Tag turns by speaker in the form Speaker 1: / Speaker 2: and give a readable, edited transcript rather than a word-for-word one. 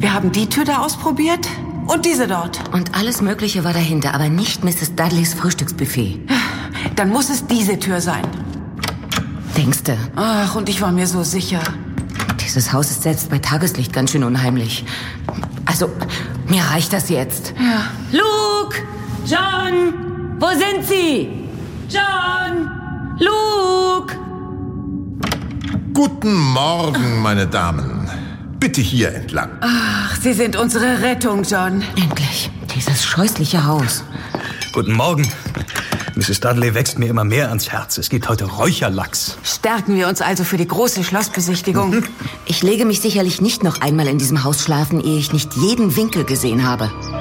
Speaker 1: Wir haben die Tür da ausprobiert und diese dort.
Speaker 2: Und alles Mögliche war dahinter, aber nicht Mrs. Dudleys Frühstücksbuffet.
Speaker 1: Dann muss es diese Tür sein.
Speaker 2: Denkste?
Speaker 1: Ach, und ich war mir so sicher.
Speaker 2: Dieses Haus ist selbst bei Tageslicht ganz schön unheimlich. Also, mir reicht das jetzt.
Speaker 1: Ja.
Speaker 2: Luke! John! Wo sind Sie? John! Luke!
Speaker 3: Guten Morgen, meine Damen. Bitte hier entlang.
Speaker 1: Ach, Sie sind unsere Rettung, John.
Speaker 2: Endlich. Dieses scheußliche Haus.
Speaker 4: Guten Morgen. Mrs. Dudley wächst mir immer mehr ans Herz. Es gibt heute Räucherlachs.
Speaker 1: Stärken wir uns also für die große Schlossbesichtigung.
Speaker 2: Ich lege mich sicherlich nicht noch einmal in diesem Haus schlafen, ehe ich nicht jeden Winkel gesehen habe.